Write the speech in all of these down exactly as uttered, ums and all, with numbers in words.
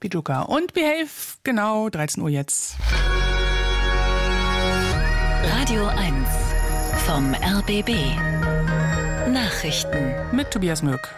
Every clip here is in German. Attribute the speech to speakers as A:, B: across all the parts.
A: Bijuka und Behave, genau, dreizehn Uhr jetzt.
B: Radio eins vom R B B. Nachrichten
A: mit Tobias Mück.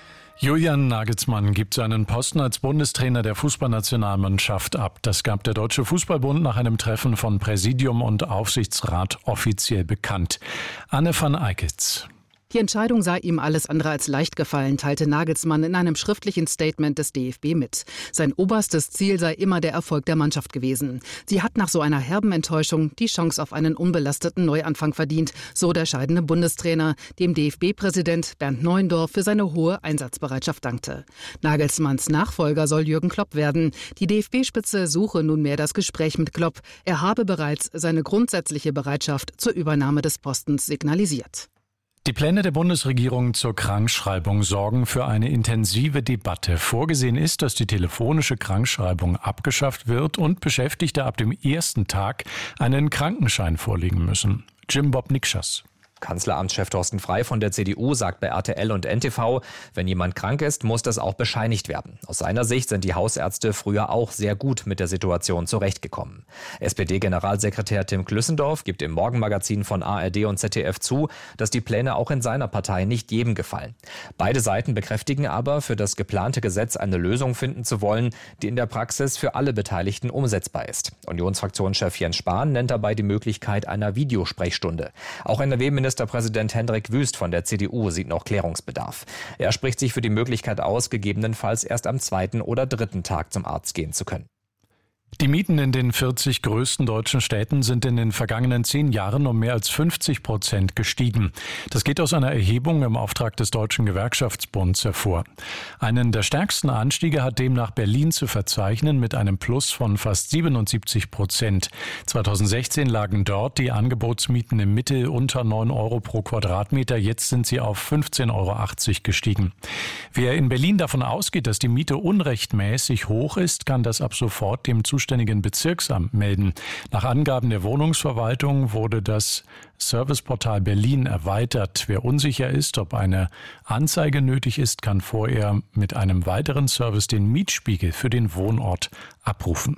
C: Julian Nagelsmann gibt seinen Posten als Bundestrainer der Fußballnationalmannschaft ab. Das gab der Deutsche Fußballbund nach einem Treffen von Präsidium und Aufsichtsrat offiziell bekannt. Anne van Eickels.
D: Die Entscheidung sei ihm alles andere als leicht gefallen, teilte Nagelsmann in einem schriftlichen Statement des D F B mit. Sein oberstes Ziel sei immer der Erfolg der Mannschaft gewesen. Sie hat nach so einer herben Enttäuschung die Chance auf einen unbelasteten Neuanfang verdient, so der scheidende Bundestrainer, dem D F B-Präsident Bernd Neuendorf für seine hohe Einsatzbereitschaft dankte. Nagelsmanns Nachfolger soll Jürgen Klopp werden. Die D F B-Spitze suche nunmehr das Gespräch mit Klopp. Er habe bereits seine grundsätzliche Bereitschaft zur Übernahme des Postens signalisiert.
C: Die Pläne der Bundesregierung zur Krankschreibung sorgen für eine intensive Debatte. Vorgesehen ist, dass die telefonische Krankschreibung abgeschafft wird und Beschäftigte ab dem ersten Tag einen Krankenschein vorlegen müssen. Jim Bob Nikschas.
E: Kanzleramtschef Thorsten Frey von der C D U sagt bei R T L und N T V, wenn jemand krank ist, muss das auch bescheinigt werden. Aus seiner Sicht sind die Hausärzte früher auch sehr gut mit der Situation zurechtgekommen. S P D-Generalsekretär Tim Klüssendorf gibt im Morgenmagazin von A R D und Z D F zu, dass die Pläne auch in seiner Partei nicht jedem gefallen. Beide Seiten bekräftigen aber, für das geplante Gesetz eine Lösung finden zu wollen, die in der Praxis für alle Beteiligten umsetzbar ist. Unionsfraktionschef Jens Spahn nennt dabei die Möglichkeit einer Videosprechstunde. Auch N R W-Ministerpräsident Ministerpräsident Hendrik Wüst von der C D U sieht noch Klärungsbedarf. Er spricht sich für die Möglichkeit aus, gegebenenfalls erst am zweiten oder dritten Tag zum Arzt gehen zu können.
C: Die Mieten in den vierzig größten deutschen Städten sind in den vergangenen zehn Jahren um mehr als fünfzig Prozent gestiegen. Das geht aus einer Erhebung im Auftrag des Deutschen Gewerkschaftsbunds hervor. Einen der stärksten Anstiege hat demnach Berlin zu verzeichnen mit einem Plus von fast siebenundsiebzig Prozent. zweitausendsechzehn lagen dort die Angebotsmieten im Mittel unter neun Euro pro Quadratmeter. Jetzt sind sie auf fünfzehn Euro achtzig gestiegen. Wer in Berlin davon ausgeht, dass die Miete unrechtmäßig hoch ist, kann das ab sofort dem zuständigen Bezirksamt melden. Nach Angaben der Wohnungsverwaltung wurde das Serviceportal Berlin erweitert. Wer unsicher ist, ob eine Anzeige nötig ist, kann vorher mit einem weiteren Service den Mietspiegel für den Wohnort abrufen.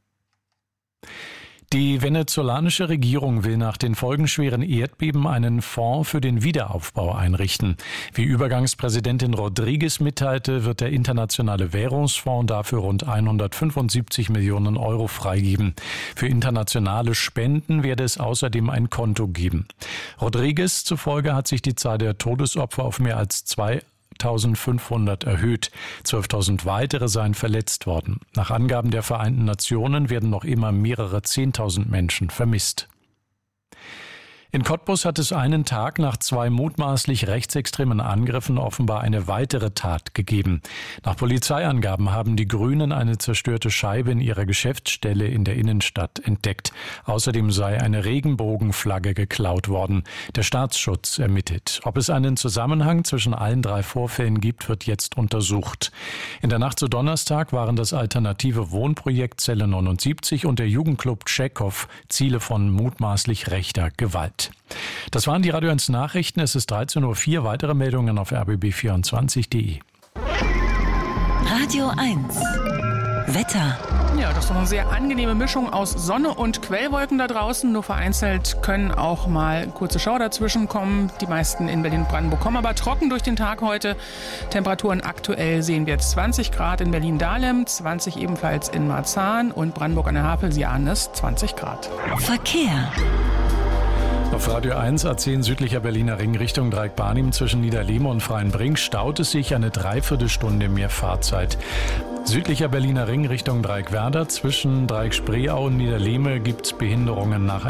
C: Die venezolanische Regierung will nach den folgenschweren Erdbeben einen Fonds für den Wiederaufbau einrichten. Wie Übergangspräsidentin Rodriguez mitteilte, wird der Internationale Währungsfonds dafür rund hundertfünfundsiebzig Millionen Euro freigeben. Für internationale Spenden werde es außerdem ein Konto geben. Rodriguez zufolge hat sich die Zahl der Todesopfer auf mehr als zwei zweitausendfünfhundert erhöht. zwölftausend weitere seien verletzt worden. Nach Angaben der Vereinten Nationen werden noch immer mehrere Zehntausend Menschen vermisst. In Cottbus hat es einen Tag nach zwei mutmaßlich rechtsextremen Angriffen offenbar eine weitere Tat gegeben. Nach Polizeiangaben haben die Grünen eine zerstörte Scheibe in ihrer Geschäftsstelle in der Innenstadt entdeckt. Außerdem sei eine Regenbogenflagge geklaut worden. Der Staatsschutz ermittelt. Ob es einen Zusammenhang zwischen allen drei Vorfällen gibt, wird jetzt untersucht. In der Nacht zu Donnerstag waren das alternative Wohnprojekt Zelle neunundsiebzig und der Jugendclub Tschechow Ziele von mutmaßlich rechter Gewalt. Das waren die Radio eins Nachrichten. Es ist dreizehn Uhr vier. Weitere Meldungen auf r b b vierundzwanzig punkt de.
B: Radio eins Wetter.
A: Ja, das ist doch eine sehr angenehme Mischung aus Sonne und Quellwolken da draußen. Nur vereinzelt können auch mal kurze Schauer dazwischen kommen. Die meisten in Berlin und Brandenburg kommen aber trocken durch den Tag heute. Temperaturen aktuell sehen wir jetzt zwanzig Grad in Berlin-Dahlem, zwanzig ebenfalls in Marzahn und Brandenburg an der Havel, Sie ahnen es, zwanzig Grad.
B: Verkehr.
C: Auf Radio eins A zehn südlicher Berliner Ring Richtung Dreieck-Barnim zwischen Niederlehme und Freienbrink staut es sich eine Dreiviertelstunde mehr Fahrzeit. Südlicher Berliner Ring Richtung Dreieck-Werder zwischen Dreieck-Spreeau und Niederlehme gibt es Behinderungen nach